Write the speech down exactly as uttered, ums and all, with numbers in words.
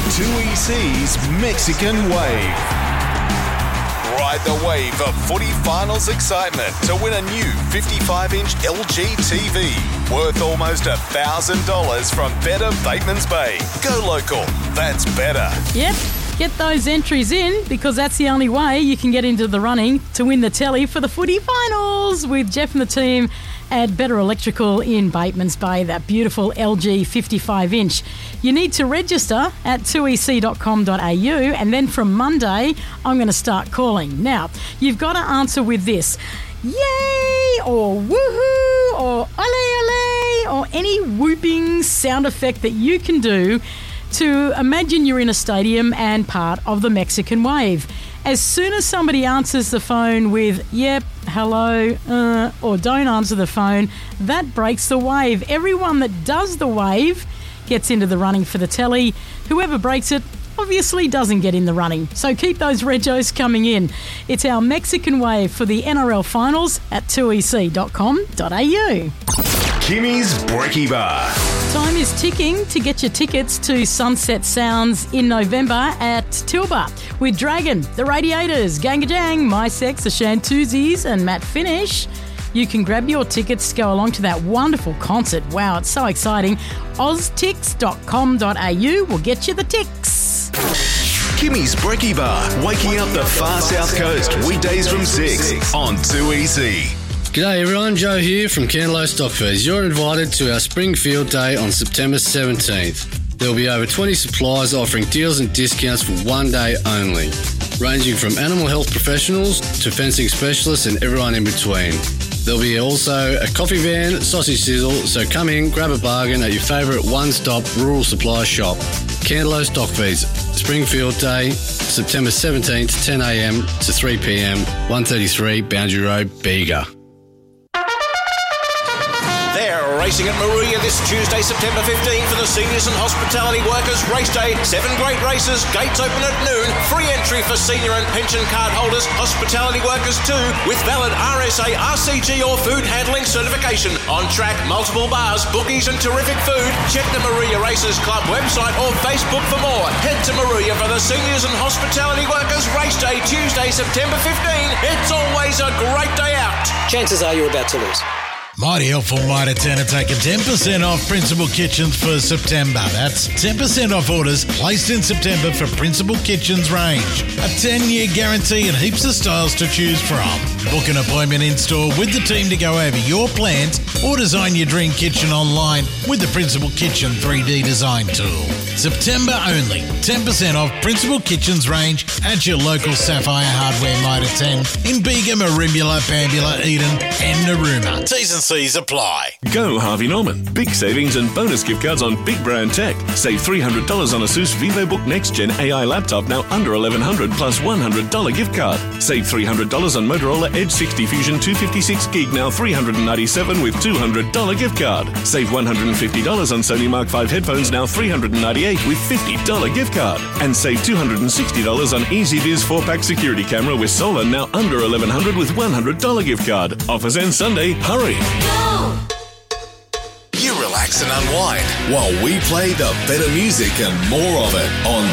two E C's Mexican Wave. Ride the wave of footy finals excitement to win a new fifty-five inch L G T V worth almost one thousand dollars from Better Batemans Bay. Go local. That's better. Yep. Get those entries in because that's the only way you can get into the running to win the telly for the footy finals with Jeff and the team at Better Electrical in Batemans Bay, that beautiful L G fifty-five inch. You need to register at two e c dot com dot a u and then from Monday, I'm going to start calling. Now, you've got to answer with this. Yay! Or woohoo! Or ole ole! Or any whooping sound effect that you can do to imagine you're in a stadium and part of the Mexican Wave. As soon as somebody answers the phone with, yep, hello, uh, or don't answer the phone, that breaks the wave. Everyone that does the wave gets into the running for the telly. Whoever breaks it obviously doesn't get in the running. So keep those regos coming in. It's our Mexican Wave for the N R L finals at two e c dot com dot a u. Kimmy's Brekkie Bar. Time is ticking to get your tickets to Sunset Sounds in November at Tilba with Dragon, The Radiators, Gangajang, My Sex, The Shantuzis and Matt Finish. You can grab your tickets to go along to that wonderful concert. Wow, it's so exciting. oz tix dot com dot a u will get you the ticks. Kimmy's Brekkie Bar, waking up the far south coast, weekdays from six on two E C. G'day everyone, Joe here from Candelo Stockfeeds. You're invited to our Spring Field Day on September seventeenth. There will be over twenty suppliers offering deals and discounts for one day only, ranging from animal health professionals to fencing specialists and everyone in between. There'll be also a coffee van, sausage sizzle, so come in, grab a bargain at your favourite one-stop rural supply shop. Candelo Stockfeeds, Spring Field Day, September seventeenth, ten a m to three p m, one thirty-three Boundary Road, Bega. Racing at Maruya this Tuesday, September fifteenth for the Seniors and Hospitality Workers Race Day. Seven great races, gates open at noon. Free entry for senior and pension card holders, hospitality workers too, with valid R S A, R C G or food handling certification. On track, multiple bars, bookies and terrific food. Check the Maruya Races Club website or Facebook for more. Head to Maruya for the Seniors and Hospitality Workers Race Day, Tuesday, September fifteenth. It's always a great day out. Chances are you're about to lose. Mighty helpful, Mitre ten are taking ten percent off Principal Kitchens for September. That's ten percent off orders placed in September for Principal Kitchens range. A ten-year guarantee and heaps of styles to choose from. Book an appointment in-store with the team to go over your plans or design your dream kitchen online with the Principal Kitchen three D design tool. September only. ten percent off Principal Kitchens range at your local Sapphire Hardware Mitre ten in Bega, Merimbula, Bambula, Eden and Narooma. T's and C's apply. Go Harvey Norman. Big savings and bonus gift cards on big brand tech. Save three hundred dollars on Asus VivoBook Next Gen A I laptop now under eleven hundred dollars plus one hundred dollars gift card. Save three hundred dollars on Motorola Edge sixty Fusion two fifty-six gig now three hundred ninety-seven dollars with two hundred dollars gift card. Save one hundred fifty dollars on Sony Mark five headphones now three hundred ninety-eight dollars with fifty dollars gift card. And save two hundred sixty dollars on EasyViz four pack security camera with solar now under eleven hundred dollars with one hundred dollars gift card. Offers end Sunday. Hurry. You relax and unwind while we play the better music and more of it on